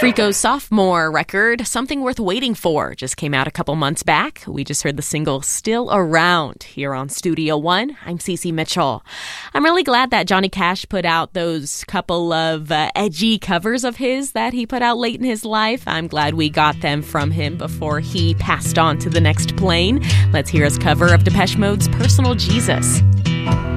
Frico's sophomore record, Something Worth Waiting For, just came out a couple months back. We just heard the single Still Around here on Studio One. I'm Cece Mitchell. I'm really glad that Johnny Cash put out those couple of edgy covers of his that he put out late in his life. I'm glad we got them from him before he passed on to the next plane. Let's hear his cover of Depeche Mode's Personal Jesus.